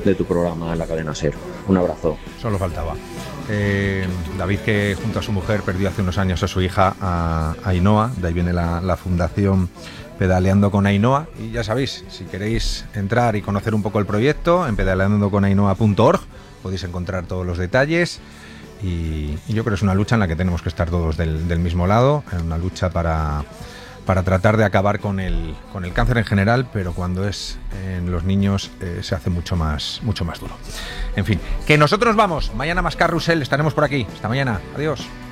de tu programa en la cadena SER. Un abrazo. Solo faltaba. David, que junto a su mujer perdió hace unos años a su hija, a Ainhoa, de ahí viene la fundación Pedaleando con Ainhoa, y ya sabéis, si queréis entrar y conocer un poco el proyecto, en pedaleandoconainhoa.org podéis encontrar todos los detalles, y yo creo que es una lucha en la que tenemos que estar todos del mismo lado, en una lucha para tratar de acabar con el cáncer en general, pero cuando es en los niños se hace mucho más duro. En fin, que nosotros vamos, mañana más Carrusel, estaremos por aquí. Hasta mañana, adiós.